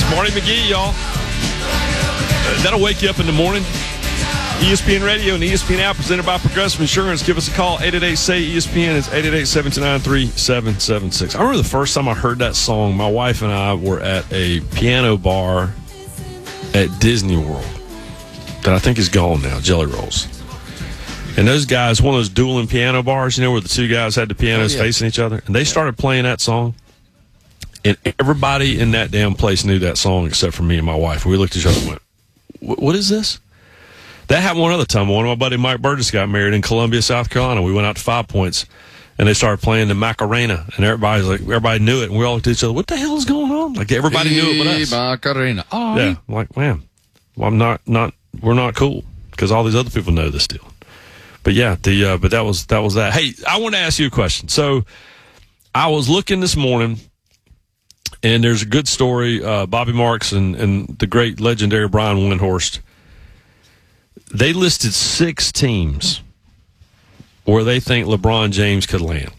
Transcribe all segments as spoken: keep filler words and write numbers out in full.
Marty McGee, y'all. Uh, that'll wake you up in the morning. E S P N Radio and E S P N app presented by Progressive Insurance. Give us a call, eight eight eight, S A Y, E S P N. It's eight eight eight, seven two nine, three seven seven six. I remember the first time I heard that song, my wife and I were at a piano bar at Disney World that I think is gone now, Jelly Rolls. And those guys, one of those dueling piano bars, you know, where the two guys had the pianos oh, yeah. facing each other, and they started playing that song. And everybody in that damn place knew that song except for me and my wife. We looked at each other and went, what is this? That happened one other time. One of my buddy Mike Burgess got married in Columbia, South Carolina. We went out to Five Points, and they started playing the Macarena, and everybody's like, everybody knew it, and we all looked at each other. What the hell is going on? Like everybody knew it but us. Macarena. Oh, yeah, I'm like, man, well, I'm not, not, we're not cool because all these other people know this deal. But yeah, the uh, but that was that was that. Hey, I want to ask you a question. So I was looking this morning. And there's a good story, uh, Bobby Marks and, and the great legendary Brian Windhorst. They listed six teams where they think LeBron James could land.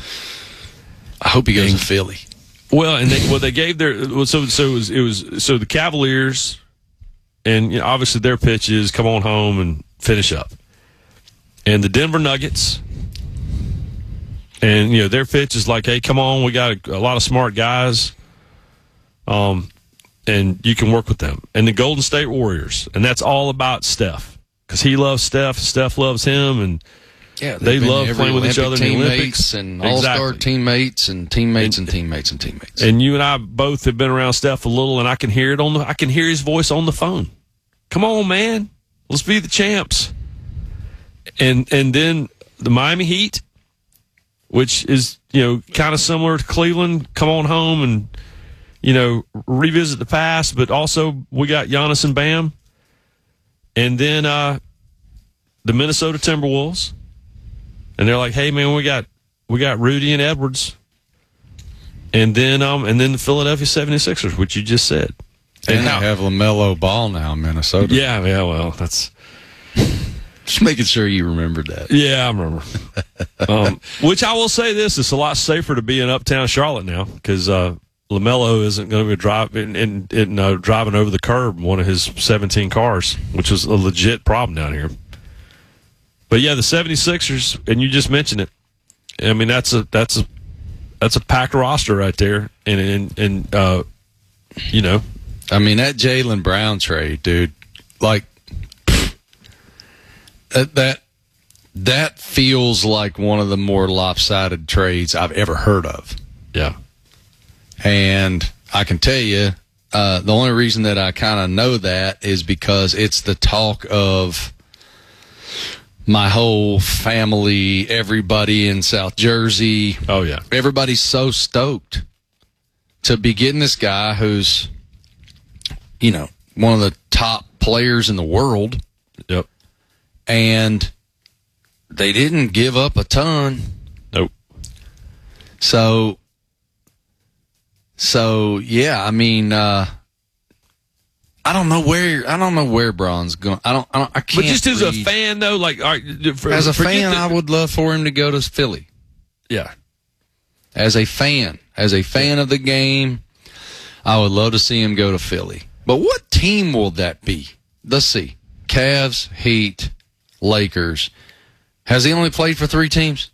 I hope he goes and, to Philly. Well, and they well they gave their so so it was, it was so the Cavaliers, and you know, obviously their pitch is come on home and finish up, and the Denver Nuggets. And, you know, their pitch is like, hey, come on, we got a, a lot of smart guys, um, and you can work with them. And the Golden State Warriors, and that's all about Steph, because he loves Steph, Steph loves him, and yeah, they love playing with each other in the Olympics. And all-star exactly. teammates and teammates and, and teammates and teammates. And you and I both have been around Steph a little, and I can hear it on the, I can hear his voice on the phone. Come on, man, let's be the champs. And and then the Miami Heat, which is, you know, kind of similar to Cleveland. Come on home and, you know, revisit the past. But also we got Giannis and Bam. And then uh, the Minnesota Timberwolves. And they're like, hey, man, we got we got Rudy and Edwards. And then um and then the Philadelphia seventy-sixers, which you just said. And, and they have LaMelo Ball now in Minnesota. Yeah, yeah, well, that's... Just making sure you remembered that. Yeah, I remember. um, which I will say this, it's a lot safer to be in uptown Charlotte now because uh, LaMelo isn't going to be driving, in, in, uh, driving over the curb in one of his seventeen cars, which is a legit problem down here. But, yeah, the seventy-sixers, and you just mentioned it. I mean, that's a that's a, that's a packed roster right there. And, and, and uh, you know. I mean, that Jaylen Brown trade, dude, like, That that feels like one of the more lopsided trades I've ever heard of. Yeah. And I can tell you, uh, the only reason that I kind of know that is because it's the talk of my whole family, everybody in South Jersey. Oh, yeah. Everybody's so stoked to be getting this guy who's, you know, one of the top players in the world. Yep. And they didn't give up a ton. Nope. So, so yeah, I mean, uh, I don't know where I don't know where Braun's going. I don't. I, don't, I can't. But just as read. a fan, though, like all right, for, as a fan, the, I would love for him to go to Philly. Yeah. As a fan, as a fan of the game, I would love to see him go to Philly. But what team will that be? Let's see. Cavs, Heat, Lakers. Has he only played for three teams?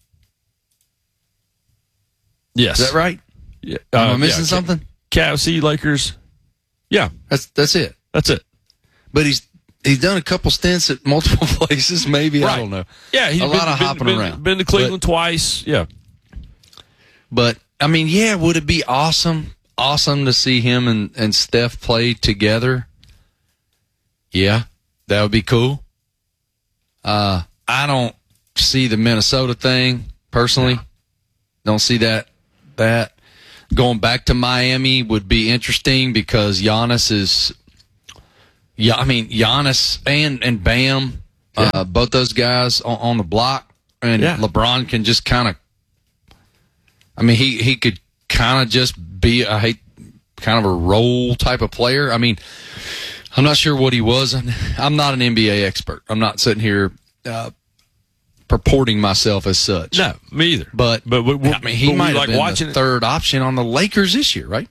Yes. Is that right? Yeah. Am I uh, missing yeah. something? Cavs, Heat, Lakers. Yeah. That's that's it. That's it. But he's he's done a couple stints at multiple places, maybe. Right. I don't know. Yeah, he's a been, lot of been, hopping been, around. Been to Cleveland but, twice. Yeah. But, I mean, yeah, would it be awesome, awesome to see him and, and Steph play together? Yeah, that would be cool. Uh, I don't see the Minnesota thing, personally. No. Don't see that. That going back to Miami would be interesting because Giannis is, yeah, I mean, Giannis and, and Bam, yeah. uh, both those guys on, on the block, and yeah. LeBron can just kind of, I mean, he, he could kind of just be, I hate, kind of a role type of player. I mean, I'm not sure what he was. I'm not an N B A expert. I'm not sitting here uh, purporting myself as such. No, me either. But, but, but, but I mean, he but might like have been watching the third option on the Lakers this year, right?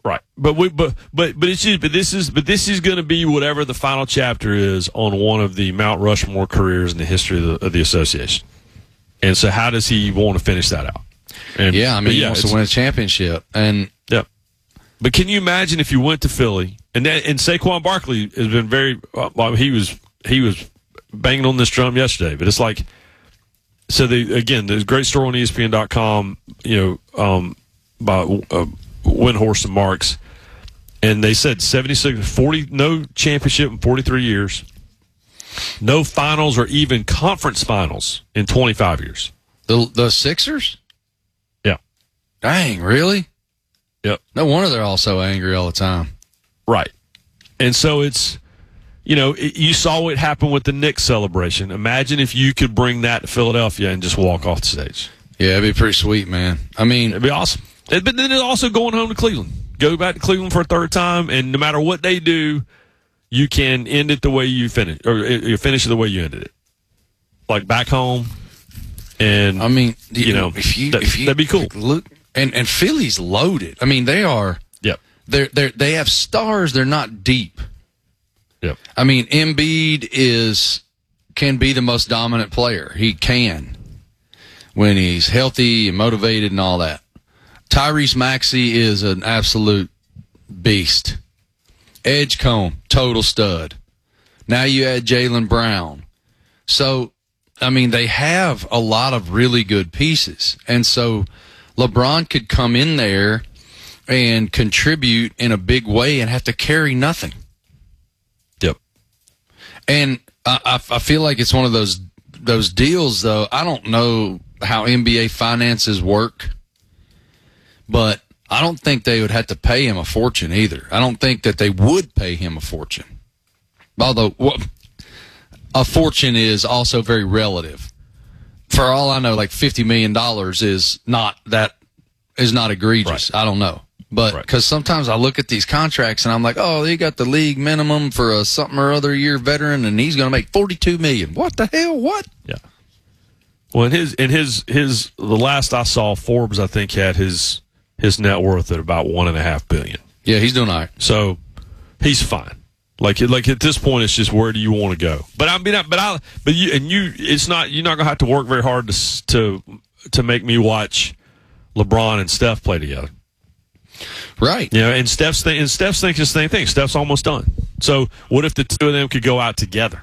Right, but we, but but but it's just, but this is but this is going to be whatever the final chapter is on one of the Mount Rushmore careers in the history of the, of the association. And so, how does he want to finish that out? And, yeah, I mean, yeah, he wants to win a championship, and yeah. But can you imagine if you went to Philly and that, and Saquon Barkley has been very well, he was he was banging on this drum yesterday, but it's like so the again there's a great story on E S P N dot com, you know, um, by uh, Windhorst and Marks, and they said seventy-six, forty, no championship in forty-three years, no finals or even conference finals in twenty-five years. The the Sixers? Yeah. Dang, really? Yep. No wonder they're all so angry all the time. Right. And so it's, you know, it, you saw what happened with the Knicks celebration. Imagine if you could bring that to Philadelphia and just walk off the stage. Yeah, it'd be pretty sweet, man. I mean, it'd be awesome. But then it's also going home to Cleveland. Go back to Cleveland for a third time, and no matter what they do, you can end it the way you finish, or you finish it the way you ended it. Like back home, and I mean, you, you know, if you that, if you that'd be cool. Look, and and Philly's loaded. I mean, they are. Yep. They're they they have stars. They're not deep. Yep. I mean, Embiid is can be the most dominant player. He can when he's healthy and motivated and all that. Tyrese Maxey is an absolute beast. Edgecombe, total stud. Now you add Jaylen Brown. So, I mean, they have a lot of really good pieces. And so LeBron could come in there and contribute in a big way and have to carry nothing. Yep. And I, I, I feel like it's one of those those deals, though. I don't know how N B A finances work, but I don't think they would have to pay him a fortune either. I don't think that they would pay him a fortune. Although well, a fortune is also very relative. For all I know, like fifty million dollars is not that is not egregious. Right. I don't know. But because right. sometimes I look at these contracts and I'm like, oh, they got the league minimum for a something or other year veteran, and he's going to make forty-two million dollars. What the hell? What? Yeah. Well, in his in his his the last I saw, Forbes I think had his his net worth at about one and a half billion. Yeah, he's doing all right. So he's fine. Like like at this point, it's just where do you want to go? But I mean, but I but you and you, it's not you're not going to have to work very hard to to to make me watch LeBron and Steph play together. Right. You know, and Steph's th- and Steph's thinking the same thing. Steph's almost done. So what if the two of them could go out together?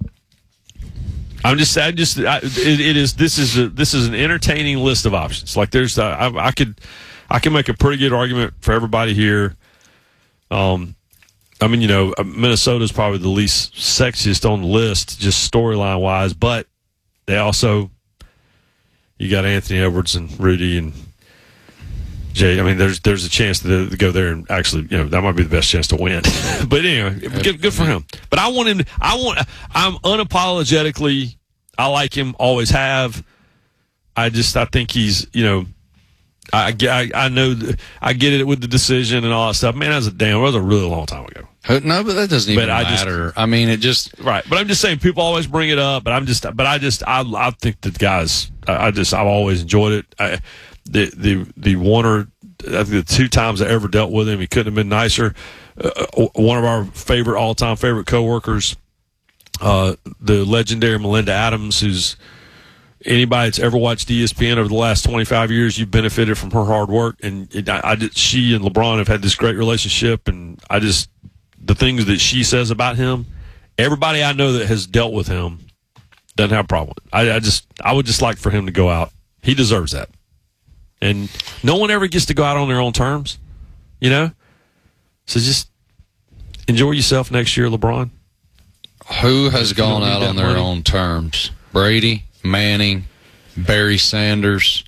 I'm just, I just, I, it, it is. This is a, this is an entertaining list of options. Like there's, uh, I, I could, I can make a pretty good argument for everybody here. Um, I mean, you know, Minnesota's probably the least sexiest on the list, just storyline wise, but they also, you got Anthony Edwards and Rudy and Jay. I mean, there's there's a chance to, to go there and actually, you know, that might be the best chance to win. But anyway, good, good for him. But I want him. To, I want. I'm unapologetically. I like him. Always have. I just. I think he's. You know. I I, I know. The, I get it with the decision and all that stuff. Man, that was a damn. That was a really long time ago. No, but that doesn't even but I matter. Just, I mean, it just right. But I'm just saying, people always bring it up. But I'm just. But I just. I I think the guys. I, I just. I've always enjoyed it. I, The the the one or I think the two times I ever dealt with him, he couldn't have been nicer. Uh, one of our favorite all time favorite coworkers, uh, the legendary Melinda Adams, who's anybody that's ever watched E S P N over the last twenty-five years, you've benefited from her hard work. And it, I, I just, she and LeBron have had this great relationship, and I just the things that she says about him, everybody I know that has dealt with him doesn't have a problem with it. I, I just I would just like for him to go out. He deserves that. And no one ever gets to go out on their own terms, you know? So just enjoy yourself next year, LeBron. Who has gone out on their money. own terms? Brady, Manning, Barry Sanders.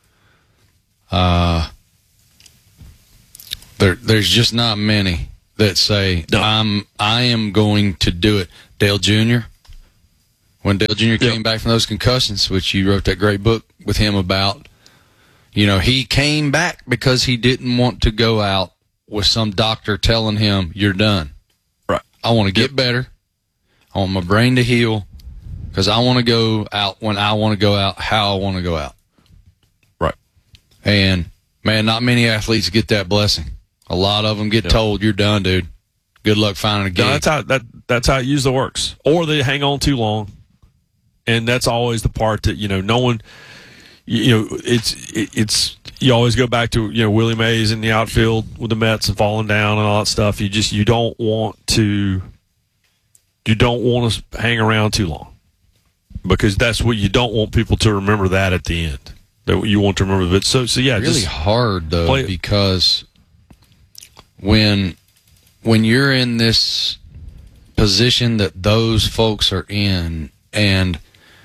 Uh, there, there's just not many that say, no. I'm, I am going to do it. Dale Junior When Dale Junior came yep. back from those concussions, which you wrote that great book with him about, you know, he came back because he didn't want to go out with some doctor telling him, you're done. Right. I want to get yep. better. I want my brain to heal because I want to go out when I want to go out, how I want to go out. Right. And, man, not many athletes get that blessing. A lot of them get yeah. told, you're done, dude. Good luck finding a gig. No, that's how that that's how it usually works. Or they hang on too long, and that's always the part that you know no one. You know, it's it, it's you always go back to you know Willie Mays in the outfield with the Mets and falling down and all that stuff. You just you don't want to. You don't want to hang around too long, because that's what you don't want people to remember that at the end. That you want to remember. But so so yeah, really just hard though because when. When you're in this position that those folks are in, and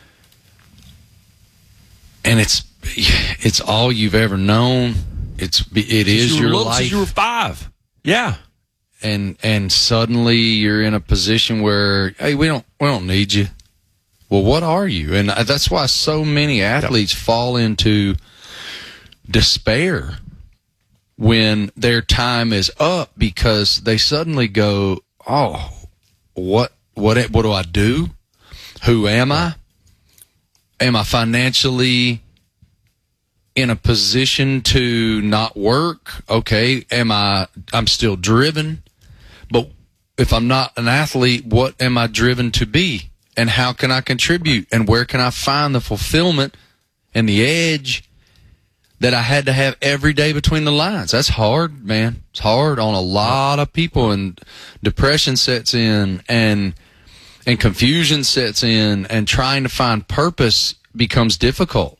and it's it's all you've ever known. It's it is you your little, life. Since you were five, yeah. And and suddenly you're in a position where hey, we don't we don't need you. Well, what are you? And that's why so many athletes yep. fall into despair when their time is up, because they suddenly go, oh, what, what, what do I do? Who am I? Am I financially in a position to not work? Okay. Am I, I'm still driven, but if I'm not an athlete, what am I driven to be? And how can I contribute? And where can I find the fulfillment and the edge that I had to have every day between the lines? That's hard, man. It's hard on a lot of people, and depression sets in, and and confusion sets in, and trying to find purpose becomes difficult.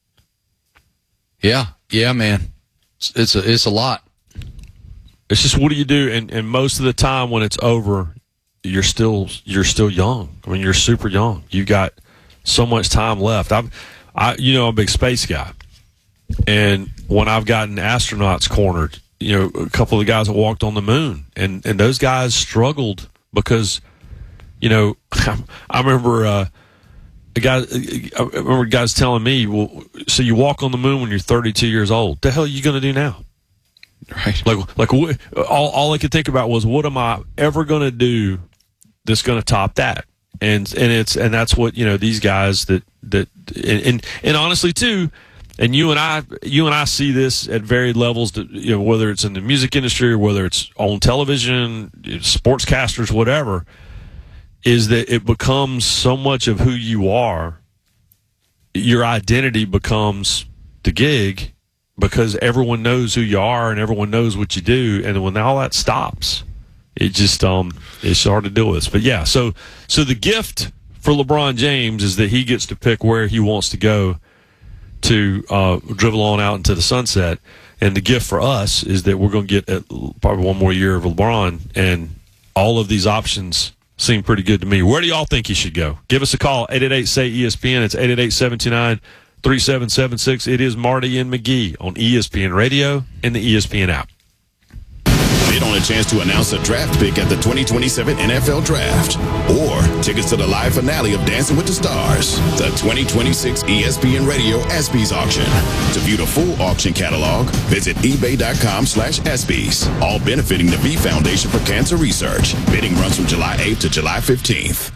Yeah, yeah, man. It's, it's a it's a lot. It's just, what do you do? And and most of the time when it's over, you're still you're still young. I mean, you're super young. You got so much time left. I'm, I you know, I'm a big space guy. And when I've gotten astronauts cornered, you know, a couple of the guys that walked on the moon, and, and those guys struggled because, you know, I remember uh, a guy, I remember guys telling me, well, so you walk on the moon when you're thirty-two years old. The hell are you going to do now? Right. Like, like all, all I could think about was, what am I ever going to do that's going to top that? And, and it's, and that's what, you know, these guys that, that, and, and, and honestly too, and you and I, you and I see this at varied levels, to, you know, whether it's in the music industry or whether it's on television, sportscasters, whatever, is that it becomes so much of who you are. Your identity becomes the gig, because everyone knows who you are and everyone knows what you do. And when all that stops, it just, um, it's hard to deal with. But yeah, so, so the gift for LeBron James is that he gets to pick where he wants to go to uh, dribble on out into the sunset. And the gift for us is that we're going to get probably one more year of LeBron, and all of these options seem pretty good to me. Where do y'all think he should go? Give us a call, eight eight eight, S A Y, E S P N. It's eight eight eight, seven two nine, three seven seven six. It is Marty and McGee on E S P N Radio and the E S P N app. Bid on a chance to announce a draft pick at the twenty twenty-seven N F L Draft, or tickets to the live finale of Dancing with the Stars, the twenty twenty-six E S P N Radio ESPYs auction. To view the full auction catalog, visit ebay.com slash ESPYs, all benefiting the V Foundation for Cancer Research. Bidding runs from July eighth to July fifteenth.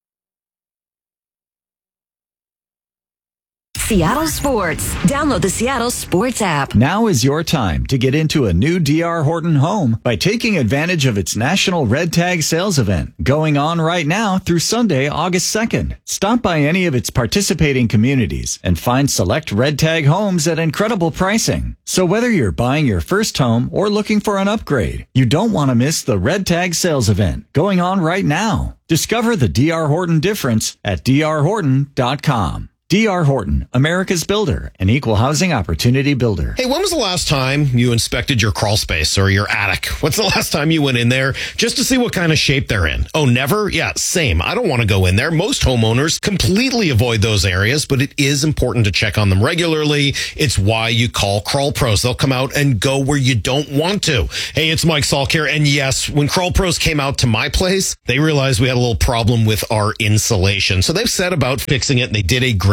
Seattle Sports. Download the Seattle Sports app. Now is your time to get into a new D R Horton home by taking advantage of its National Red Tag Sales Event going on right now through Sunday, August second. Stop by any of its participating communities and find select Red Tag homes at incredible pricing. So whether you're buying your first home or looking for an upgrade, you don't want to miss the Red Tag Sales Event going on right now. Discover the D R Horton difference at D R Horton dot com. D R Horton, America's builder, an equal housing opportunity builder. Hey, when was the last time you inspected your crawl space or your attic? What's the last time you went in there just to see what kind of shape they're in? Oh, never? Yeah, same. I don't want to go in there. Most homeowners completely avoid those areas, but it is important to check on them regularly. It's why you call Crawl Pros. They'll come out and go where you don't want to. Hey, it's Mike Salk here. And yes, when Crawl Pros came out to my place, they realized we had a little problem with our insulation. So they've set about fixing it, and they did a great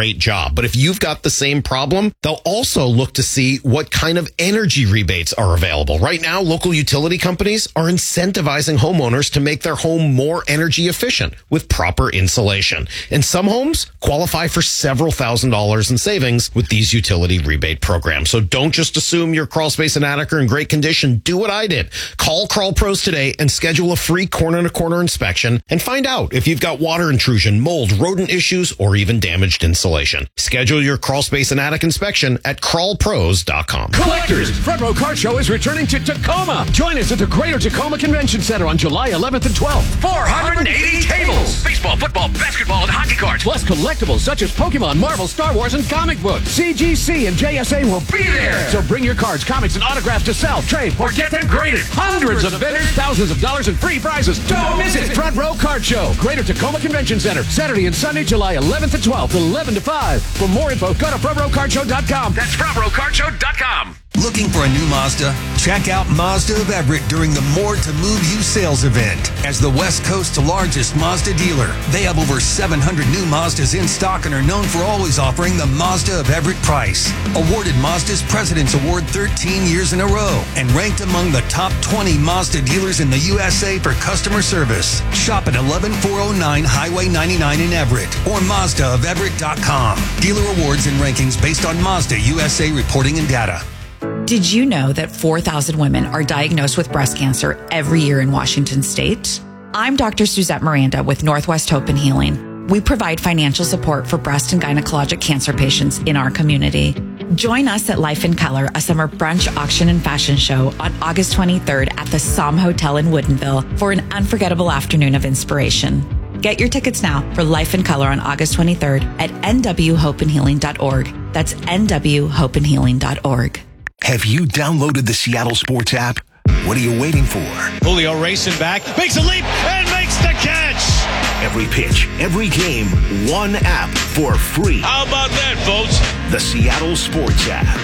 great job. But if you've got the same problem, they'll also look to see what kind of energy rebates are available. Right now, local utility companies are incentivizing homeowners to make their home more energy efficient with proper insulation. And some homes qualify for several thousand dollars in savings with these utility rebate programs. So don't just assume your crawl space and attic are in great condition. Do what I did. Call Crawl Pros today and schedule a free corner-to-corner inspection and find out if you've got water intrusion, mold, rodent issues, or even damaged insulation. Schedule your crawl space and attic inspection at crawl pros dot com. Collectors, Front Row Car Show is returning to Tacoma. Join us at the Greater Tacoma Convention Center on July eleventh and twelfth. four hundred eighty tables. Baseball, football, basketball, and hockey cards. Plus collectibles such as Pokemon, Marvel, Star Wars, and comic books. C G C and J S A will be there. So bring your cards, comics, and autographs to sell, trade, or get them graded. Hundreds of vendors, thousands of dollars in free prizes. Don't miss it. Front Row Card Show, Greater Tacoma Convention Center, Saturday and Sunday, July eleventh and twelfth, eleven to five. For more info, go to front row card show dot com. That's front row card show dot com. Looking for a new Mazda? Check out Mazda of Everett during the More to Move You sales event. As the West Coast's largest Mazda dealer, they have over seven hundred new Mazdas in stock and are known for always offering the Mazda of Everett price. Awarded Mazda's President's Award thirteen years in a row and ranked among the top twenty Mazda dealers in the U S A for customer service. Shop at eleven four oh nine Highway ninety-nine in Everett or Mazda of Everett dot com. Dealer awards and rankings based on Mazda U S A reporting and data. Did you know that four thousand women are diagnosed with breast cancer every year in Washington state? I'm Doctor Suzette Miranda with Northwest Hope and Healing. We provide financial support for breast and gynecologic cancer patients in our community. Join us at Life in Color, a summer brunch, auction, and fashion show on August twenty-third at the Som Hotel in Woodinville for an unforgettable afternoon of inspiration. Get your tickets now for Life in Color on August twenty-third at n w hope and healing dot org. That's n w hope and healing dot org. Have you downloaded the Seattle Sports app? What are you waiting for? Julio racing back, makes a leap, and makes the catch! Every pitch, every game, one app for free. How about that, folks? The Seattle Sports app.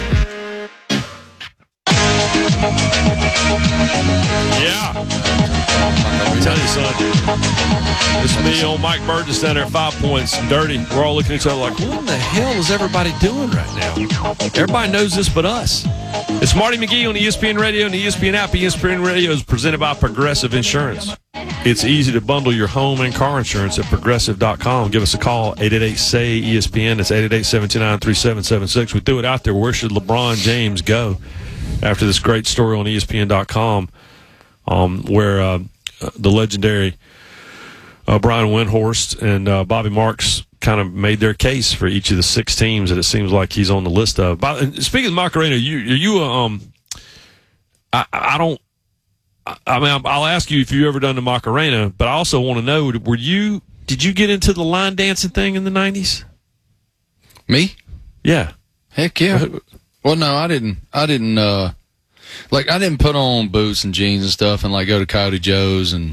Yeah. Let me tell you, son. This is me, old Mike Burgess, down there at Five Points, dirty. We're all looking at each other like, what in the hell is everybody doing right now? Everybody knows this but us. It's Marty McGee on the E S P N Radio and the E S P N app. E S P N Radio is presented by Progressive Insurance. It's easy to bundle your home and car insurance at progressive dot com. Give us a call, eight eight eight, S A Y, E S P N. It's eight eight eight, seven two nine, three seven seven six. We threw it out there. Where should LeBron James go? After this great story on E S P N dot com, um, where uh, the legendary uh, Brian Windhorst and uh, Bobby Marks kind of made their case for each of the six teams that it seems like he's on the list of. By, speaking of Macarena, you, are you a, um, I, I don't, I, I mean, I'll ask you if you've ever done the Macarena, but I also want to know, were you, did you get into the line dancing thing in the nineties? Me? Yeah. Heck yeah. Well, no, I didn't. I didn't. Uh, like, I didn't put on boots and jeans and stuff, and like go to Coyote Joe's and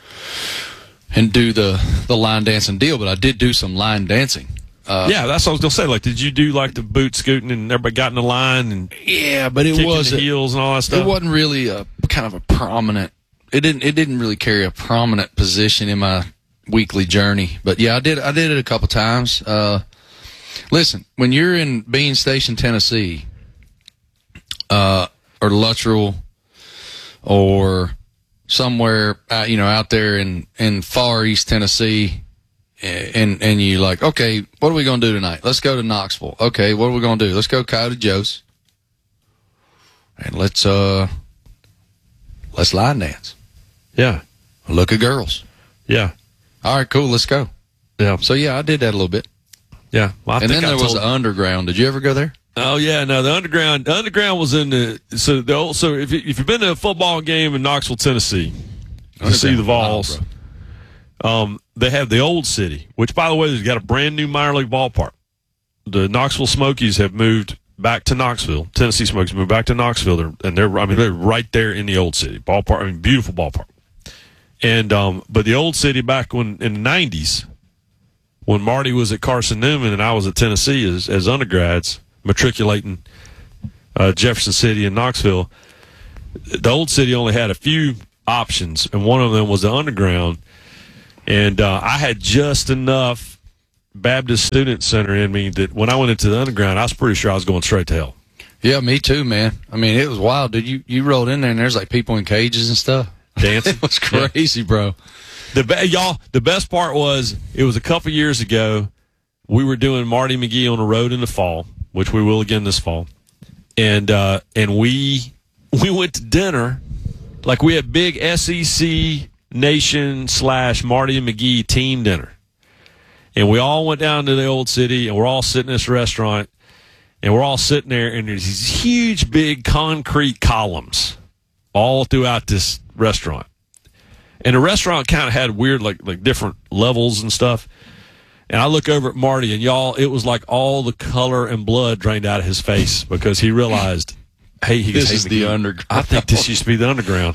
and do the the line dancing deal. But I did do some line dancing. Uh, yeah, that's what I was gonna say. Like, did you do like the boot scooting and everybody got in the line and yeah, but it was the heels and all that stuff. It wasn't really a kind of a prominent. It didn't. It didn't really carry a prominent position in my weekly journey. But yeah, I did. I did it a couple times. Uh, listen, when you're in Bean Station, Tennessee. Uh, or Luttrell, or somewhere, uh, you know, out there in, in far East Tennessee, and and you like, okay, what are we going to do tonight? Let's go to Knoxville. Okay, what are we going to do? Let's go Coyote Joe's, and let's uh, let's line dance. Yeah, look at girls. Yeah. All right, cool. Let's go. Yeah. So yeah, I did that a little bit. Yeah. Well, I and think then I there was told- the underground. Did you ever go there? Oh yeah, no, the underground. The underground was in the so the old, so if you, if you've been to a football game in Knoxville, Tennessee, you see the Vols. Um, they have the old city, which by the way, they've got a brand new minor league ballpark. The Knoxville Smokies have moved back to Knoxville. Tennessee Smokies moved back to Knoxville, they're, and they're I mean they're right there in the old city ballpark. I mean, beautiful ballpark. And um, but the old city back when in the nineties, when Marty was at Carson Newman and I was at Tennessee as as undergrads. Matriculating uh, Jefferson City and Knoxville, the old city only had a few options, and one of them was the underground. And uh, I had just enough Baptist Student Center in me that when I went into the underground, I was pretty sure I was going straight to hell. Yeah, me too, man. I mean, it was wild, dude. You you rolled in there and there's like people in cages and stuff. Dancing. It was crazy, yeah. Bro. The be- y'all, the best part was it was a couple years ago. We were doing Marty McGee on the road in the fall, which we will again this fall, and uh, and we we went to dinner, like we had big S E C Nation slash Marty McGee team dinner, and we all went down to the old city, and we're all sitting in this restaurant, and we're all sitting there, and there's these huge big concrete columns all throughout this restaurant. And the restaurant kind of had weird, like like different levels and stuff. And I look over at Marty, and y'all, it was like all the color and blood drained out of his face because he realized, hey, he this hey, is McGee, the underground. I think this used to be the underground.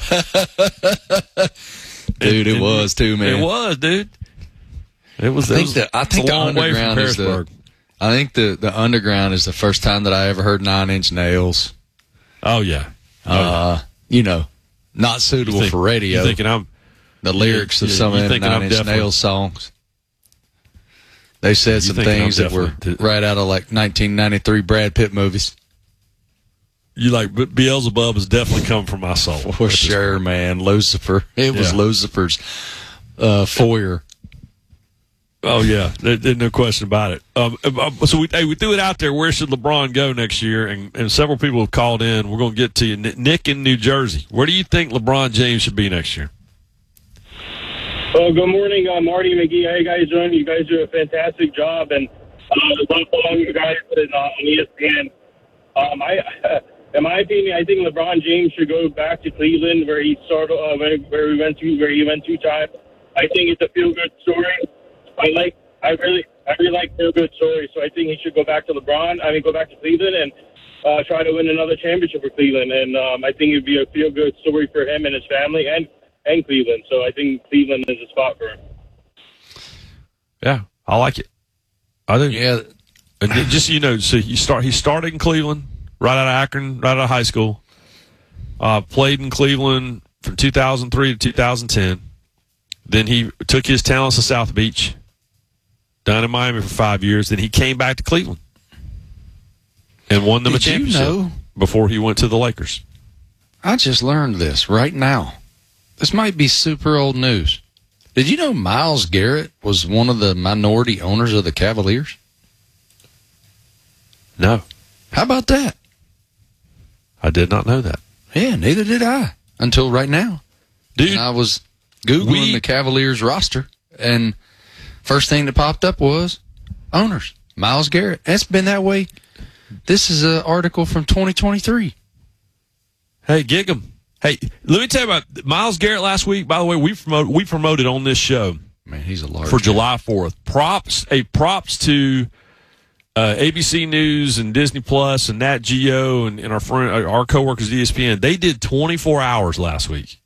Dude, and, it was too, man. It was, dude. It was. I think, it was, the, I think a the long way from underground is the. Harrisburg. I think the the underground is the first time that I ever heard Nine Inch Nails. Oh yeah. Oh, uh, yeah. You know, not suitable think, for radio. You thinking I'm the lyrics yeah, of some yeah, of the Nine Inch Nails songs. They said some things that were did. right out of like nineteen ninety-three Brad Pitt movies. You like Beelzebub has definitely come from my soul. For sure, man. Lucifer. It was yeah. Lucifer's uh, foyer. Oh yeah, there, there's no question about it. Um, so we hey, we threw it out there. Where should LeBron go next year? And, and several people have called in. We're going to get to you. Nick in New Jersey. Where do you think LeBron James should be next year? Well, good morning, uh, Marty McGee. How you guys doing? You guys do a fantastic job, and uh, love following you guys on, uh, on E S P N. Um, I, in my opinion, I think LeBron James should go back to Cleveland, where he started, uh, where, where he went to, where he went two times. I think it's a feel-good story. I like, I really, I really like feel-good stories. So I think he should go back to LeBron. I mean, go back to Cleveland and uh, try to win another championship for Cleveland. And um, I think it'd be a feel-good story for him and his family and. and Cleveland, so I think Cleveland is a spot for him. Yeah, I like it. I do. Yeah, and just so you know, so you start. He started in Cleveland, right out of Akron, right out of high school. Uh, played in Cleveland from two thousand three to two thousand ten. Then he took his talents to South Beach, down in Miami for five years. Then he came back to Cleveland and won them Did a championship you know, before he went to the Lakers. I just learned this right now. This might be super old news. Did you know Myles Garrett was one of the minority owners of the Cavaliers? No. How about that? I did not know that. Yeah, neither did I until right now. Dude, and I was Googling we, the Cavaliers roster, and first thing that popped up was owners. Myles Garrett. It's been that way. This is an article from twenty twenty-three. Hey, gig 'em. Hey, let me tell you about Myles Garrett last week. By the way, we promoted, we promoted on this show. Man, he's a large for man. July fourth. Props, a props to uh, A B C News and Disney Plus and Nat Geo and, and our friend, our coworkers at E S P N. They did twenty-four hours last week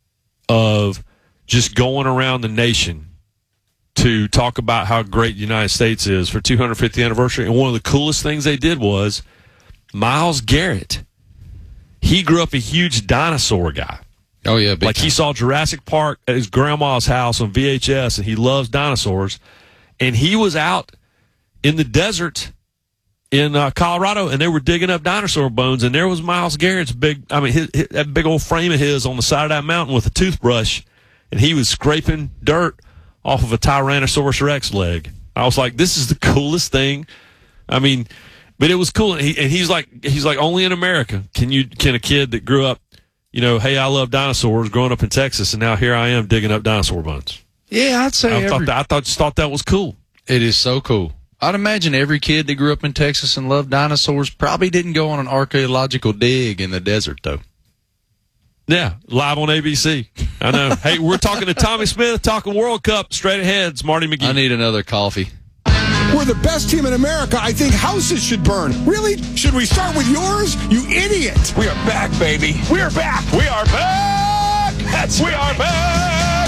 of just going around the nation to talk about how great the United States is for two hundred fiftieth anniversary. And one of the coolest things they did was Myles Garrett. He grew up a huge dinosaur guy. Oh, yeah. Big like time. he saw Jurassic Park at his grandma's house on V H S, and he loves dinosaurs. And he was out in the desert in uh, Colorado, and they were digging up dinosaur bones, and there was Myles Garrett's big, I mean, his, his, that big old frame of his on the side of that mountain with a toothbrush, and he was scraping dirt off of a Tyrannosaurus Rex leg. I was like, this is the coolest thing. I mean... But it was cool, and, he, and he's like, he's like, only in America can you can a kid that grew up, you know, hey, I love dinosaurs, growing up in Texas, and now here I am digging up dinosaur bones. Yeah, I'd say I every, thought that, I thought just thought that was cool. It is so cool. I'd imagine every kid that grew up in Texas and loved dinosaurs probably didn't go on an archaeological dig in the desert, though. Yeah, live on A B C. I know. Hey, we're talking to Tommy Smith, talking World Cup. Straight ahead, it's Marty McGee. I need another coffee. We're the best team in America. I think houses should burn. Really? Should we start with yours? You idiot. We are back, baby. We are back. We are back. That's we are back.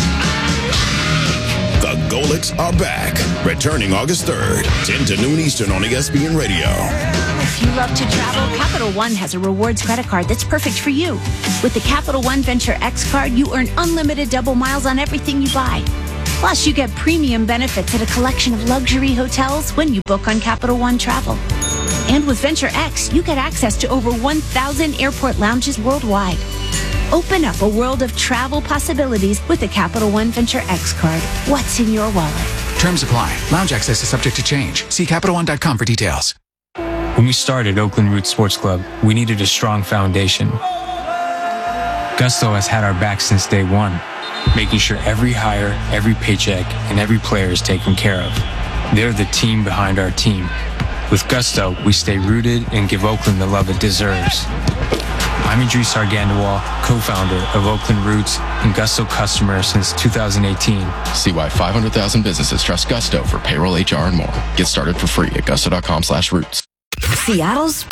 The Golics are back. Returning August third, ten to noon Eastern on E S P N Radio. If you love to travel, Capital One has a rewards credit card that's perfect for you. With the Capital One Venture X card, you earn unlimited double miles on everything you buy. Plus, you get premium benefits at a collection of luxury hotels when you book on Capital One Travel. And with Venture X, you get access to over one thousand airport lounges worldwide. Open up a world of travel possibilities with the Capital One Venture X card. What's in your wallet? Terms apply. Lounge access is subject to change. See Capital One dot com for details. When we started Oakland Roots Sports Club, we needed a strong foundation. Gusto has had our back since day one, making sure every hire, every paycheck, and every player is taken care of. They're the team behind our team. With Gusto, we stay rooted and give Oakland the love it deserves. I'm Idris Argandawal, co-founder of Oakland Roots and Gusto customer since two thousand eighteen. See why five hundred thousand businesses trust Gusto for payroll, H R, and more. Get started for free at gusto.com slash roots. Seattle's.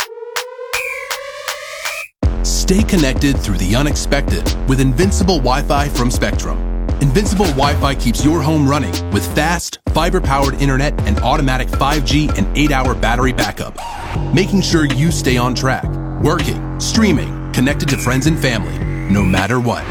Stay connected through the unexpected with Invincible Wi-Fi from Spectrum. Invincible Wi-Fi keeps your home running with fast, fiber-powered internet and automatic five G and eight hour battery backup, making sure you stay on track, working, streaming, connected to friends and family, no matter what.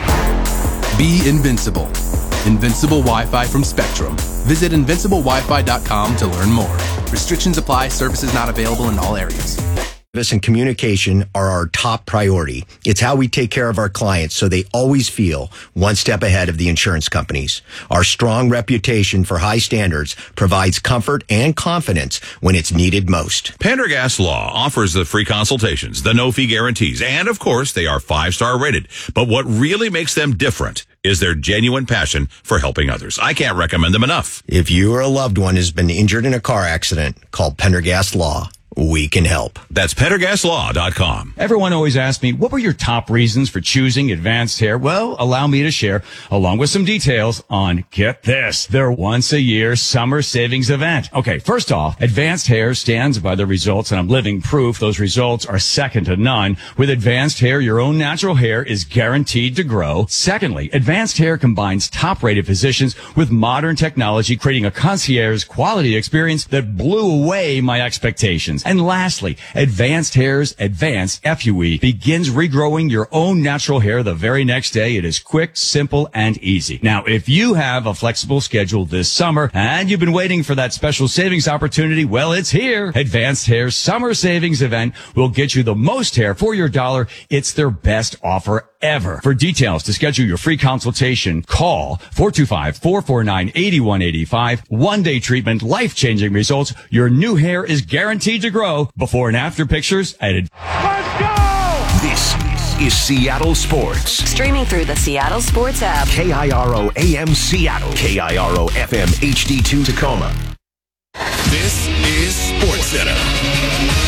Be invincible. Invincible Wi-Fi from Spectrum. Visit invincible wi fi dot com to learn more. Restrictions apply. Services not available in all areas. Service and communication are our top priority. It's how we take care of our clients so they always feel one step ahead of the insurance companies. Our strong reputation for high standards provides comfort and confidence when it's needed most. Pendergast Law offers the free consultations, the no-fee guarantees, and of course, they are five-star rated. But what really makes them different is their genuine passion for helping others. I can't recommend them enough. If you or a loved one has been injured in a car accident, call Pendergast Law. We can help. That's pendergast law dot com. Everyone always asks me, what were your top reasons for choosing Advanced Hair? Well, allow me to share, along with some details, on, get this, their once-a-year summer savings event. Okay, first off, Advanced Hair stands by the results, and I'm living proof those results are second to none. With Advanced Hair, your own natural hair is guaranteed to grow. Secondly, Advanced Hair combines top-rated physicians with modern technology, creating a concierge quality experience that blew away my expectations. And lastly, Advanced Hair's Advanced F U E begins regrowing your own natural hair the very next day. It is quick, simple, and easy. Now, if you have a flexible schedule this summer and you've been waiting for that special savings opportunity, well, it's here. Advanced Hair's Summer Savings Event will get you the most hair for your dollar. It's their best offer ever. For details to schedule your free consultation, call four two five, four four nine, eight one eight five. One-day treatment, life-changing results. Your new hair is guaranteed to grow. Before and after pictures at Let's go! This is Seattle Sports. Streaming through the Seattle Sports app. K I R O A M Seattle. K I R O F M H D two Tacoma. This is SportsCenter.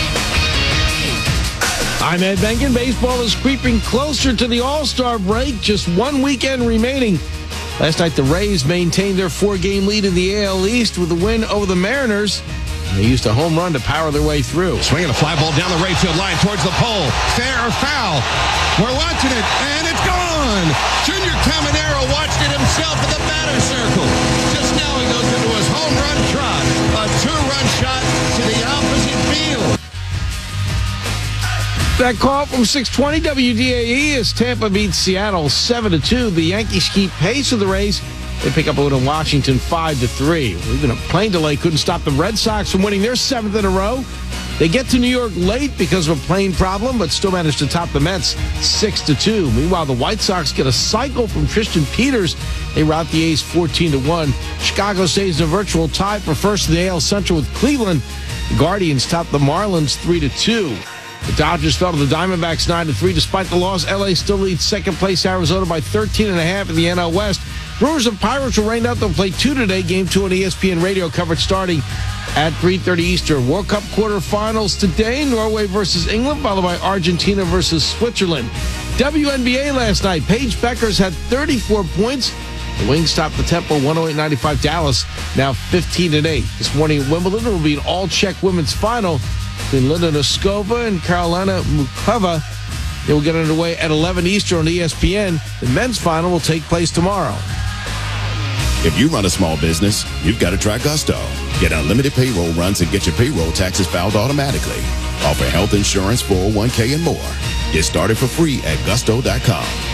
I'm Ed Benkin. Baseball is creeping closer to the All-Star break. Just one weekend remaining. Last night, the Rays maintained their four-game lead in the A L East with a win over the Mariners. And they used a home run to power their way through. Swinging a fly ball down the right field line towards the pole. Fair or foul? We're watching it, and it's gone. Junior Caminero watched it himself in the batter circle. Just now he goes into his home run trot. A two-run shot to the opposite field. That call from six twenty W D A E as Tampa beats Seattle seven to two. The Yankees keep pace with the Rays. They pick up a win in Washington five to three. Even a plane delay couldn't stop the Red Sox from winning their seventh in a row. They get to New York late because of a plane problem, but still managed to top the Mets six to two. Meanwhile, the White Sox get a cycle from Tristan Peters. They rout the A's fourteen to one. Chicago stays in a virtual tie for first in the A L Central with Cleveland. The Guardians top the Marlins three to two. The Dodgers fell to the Diamondbacks nine to three. Despite the loss, L A still leads second place Arizona by thirteen and a half in the N L West. Brewers and Pirates will rain out. They'll play two today. Game two on E S P N Radio coverage starting at three thirty Eastern. World Cup quarterfinals today. Norway versus England, followed by Argentina versus Switzerland. W N B A last night. Paige Beckers had thirty-four points. The Wings topped the Tempo one oh eight ninety-five. Dallas now fifteen and eight. This morning at Wimbledon will be an all-Czech women's final between Linda Noskova and Karolina Mukova. They will get underway at eleven Eastern on E S P N. The men's final will take place tomorrow. If you run a small business, you've got to try Gusto. Get unlimited payroll runs and get your payroll taxes filed automatically. Offer health insurance, four oh one k, and more. Get started for free at gusto dot com.